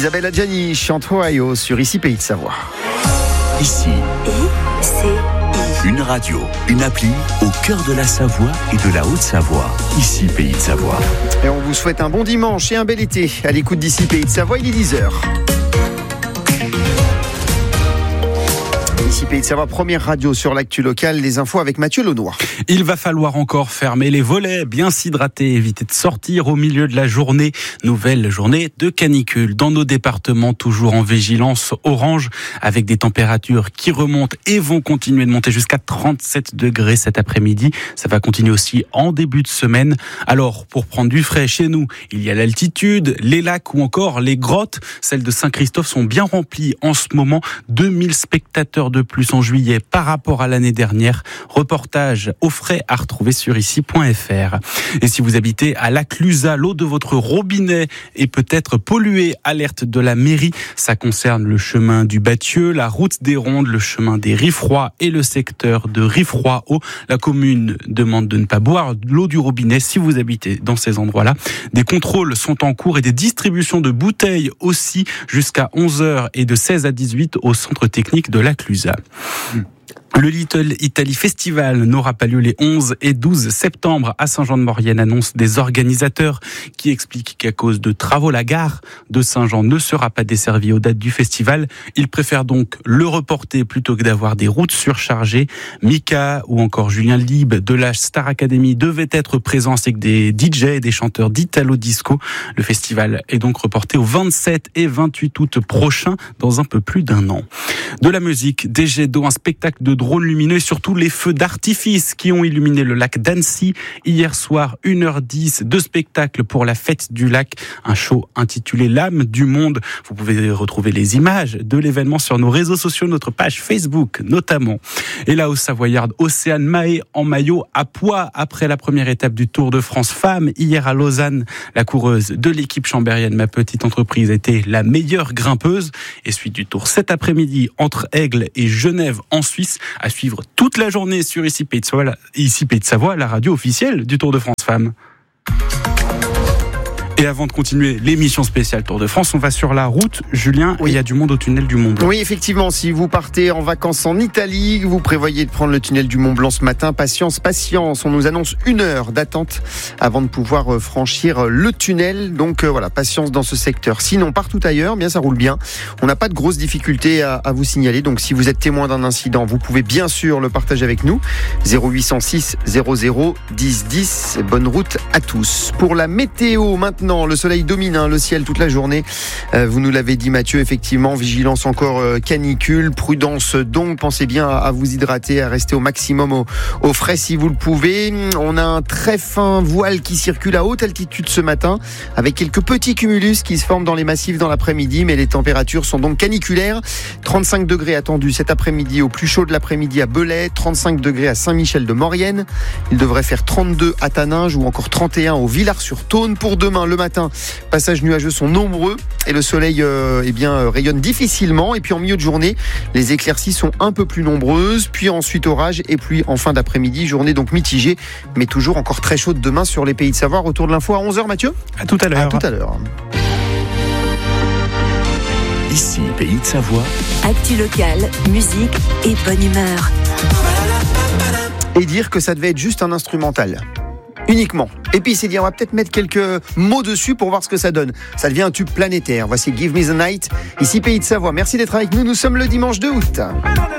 Isabelle Adjani chante Ohio sur Ici Pays de Savoie. Ici, une radio, une appli au cœur de la Savoie et de la Haute-Savoie. Ici Pays de Savoie. Et on vous souhaite un bon dimanche et un bel été. À l'écoute d'Ici Pays de Savoie, il est 10h. Ici Pays de Savoie, première radio sur l'actu locale, les infos avec Mathieu Launois. Il va falloir encore fermer les volets, bien s'hydrater, éviter de sortir au milieu de la journée. Nouvelle journée de canicule dans nos départements, toujours en vigilance orange, avec des températures qui remontent et vont continuer de monter jusqu'à 37 degrés cet après-midi. Ça va continuer aussi en début de semaine. Alors, pour prendre du frais chez nous, il y a l'altitude, les lacs ou encore les grottes. Celles de Saint-Christophe sont bien remplies en ce moment. 2000 spectateurs de plus en juillet par rapport à l'année dernière. Reportage au frais à retrouver sur ici.fr. Et si vous habitez à Laclusaz, l'eau de votre robinet est peut-être polluée. Alerte de la mairie. Ça concerne le chemin du Bathieu, la route des Rondes, le chemin des Riffroy et le secteur de Riffroy-Haut. La commune demande de ne pas boire l'eau du robinet si vous habitez dans ces endroits-là. Des contrôles sont en cours et des distributions de bouteilles aussi jusqu'à 11h et de 16 à 18 au centre technique de Laclusaz. Le Little Italy Festival n'aura pas lieu les 11 et 12 septembre à Saint-Jean-de-Maurienne, annonce des organisateurs qui expliquent qu'à cause de travaux, la gare de Saint-Jean ne sera pas desservie aux dates du festival. Ils préfèrent donc le reporter plutôt que d'avoir des routes surchargées. Mika ou encore Julien Lieb de la Star Academy devaient être présents avec des DJ et des chanteurs d'Italo Disco. Le festival est donc reporté au 27 et 28 août prochain, dans un peu plus d'un an. De la musique, des jets d'eau, un spectacle de drones lumineux et surtout les feux d'artifice qui ont illuminé le lac d'Annecy. Hier soir, 1h10 de spectacle pour la fête du lac. Un show intitulé L'âme du monde. Vous pouvez retrouver les images de l'événement sur nos réseaux sociaux, notre page Facebook notamment. Et la Haute-Savoyarde Océane Mahé en maillot à poids après la première étape du Tour de France Femmes. Hier à Lausanne, la coureuse de l'équipe chambérienne Ma Petite Entreprise était la meilleure grimpeuse. Et suite du Tour cet après-midi entre Aigle et Genève en Suisse. À suivre toute la journée sur Ici Pays de Savoie, la radio officielle du Tour de France Femmes. Et avant de continuer l'émission spéciale Tour de France, on va sur la route, Julien, oui. Et il y a du monde au tunnel du Mont Blanc. Oui, effectivement, si vous partez en vacances en Italie, vous prévoyez de prendre le tunnel du Mont Blanc ce matin, patience, on nous annonce 1 heure d'attente avant de pouvoir franchir le tunnel, donc voilà, patience dans ce secteur. Sinon, partout ailleurs, bien ça roule bien, on n'a pas de grosses difficultés à vous signaler, donc si vous êtes témoin d'un incident, vous pouvez bien sûr le partager avec nous, 0806 00 10 10, bonne route à tous. Pour la météo maintenant, le soleil domine le ciel toute la journée. Vous nous l'avez dit Mathieu, effectivement, vigilance encore canicule, prudence donc, pensez bien à vous hydrater, à rester au maximum au frais si vous le pouvez. On a un très fin voile qui circule à haute altitude ce matin, avec quelques petits cumulus qui se forment dans les massifs dans l'après-midi, mais les températures sont donc caniculaires. 35 degrés attendus cet après-midi au plus chaud de l'après-midi à Belay, 35 degrés à Saint-Michel-de-Maurienne. Il devrait faire 32 à Taninges ou encore 31 au Villars-sur-Thône. Pour demain, le matin, passages nuageux sont nombreux et le soleil rayonne difficilement. Et puis en milieu de journée, les éclaircies sont un peu plus nombreuses, puis ensuite orage et pluie en fin d'après-midi. Journée donc mitigée, mais toujours encore très chaude demain sur les Pays de Savoie. Retour de l'info à 11h, Mathieu. À tout à l'heure. À tout à l'heure. Ici, Pays de Savoie. Actu locale, musique et bonne humeur. Et dire que ça devait être juste un instrumental. Uniquement. Et puis il s'est dit, on va peut-être mettre quelques mots dessus pour voir ce que ça donne. Ça devient un tube planétaire. Voici Give Me the Night, ici Pays de Savoie. Merci d'être avec nous. Nous sommes le dimanche 2 août.